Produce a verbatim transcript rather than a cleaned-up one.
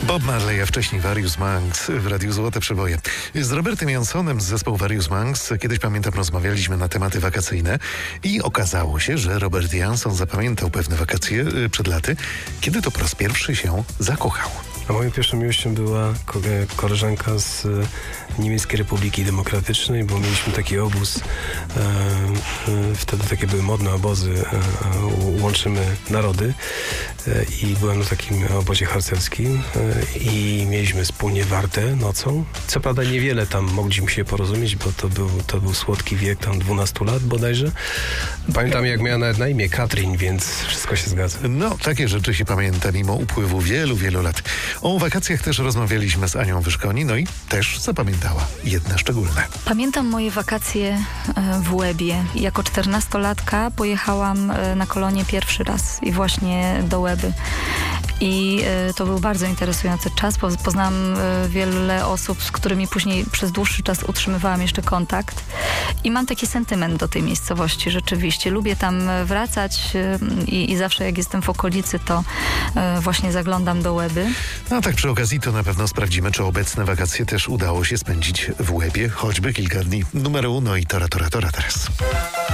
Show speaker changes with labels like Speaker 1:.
Speaker 1: Bob Marley, a wcześniej Various Monks w Radiu Złote Przeboje. Z Robertem Jansonem z zespołu Various Monks kiedyś, pamiętam, rozmawialiśmy na tematy wakacyjne i okazało się, że Robert Janson zapamiętał pewne wakacje przed laty, kiedy to po raz pierwszy się zakochał.
Speaker 2: A moją pierwszą miłością była ko- koleżanka z Niemieckiej Republiki Demokratycznej, bo mieliśmy taki obóz, e, e, wtedy takie były modne obozy, e, łączymy narody e, i byłem na takim obozie harcerskim e, i mieliśmy wspólnie wartę nocą. Co prawda niewiele tam mogliśmy się porozumieć, bo to był, to był słodki wiek tam dwunastu lat bodajże. Pamiętam, jak miała nawet na imię Katrin, więc wszystko się zgadza.
Speaker 1: No, takie rzeczy się pamięta mimo upływu wielu, wielu lat. O wakacjach też rozmawialiśmy z Anią Wyszkoni, no i też zapamiętała jedne szczególne.
Speaker 3: Pamiętam moje wakacje w Łebie. Jako czternastolatka pojechałam na kolonie pierwszy raz i właśnie do Łeby. I to był bardzo interesujący czas. Poznałam wiele osób, z którymi później przez dłuższy czas utrzymywałam jeszcze kontakt. I mam taki sentyment do tej miejscowości rzeczywiście. Lubię tam wracać i, i zawsze jak jestem w okolicy, to właśnie zaglądam do Łeby.
Speaker 1: No tak przy okazji to na pewno sprawdzimy, czy obecne wakacje też udało się spędzić w Łebie, choćby kilka dni. Numer uno i tora, tora, tora teraz.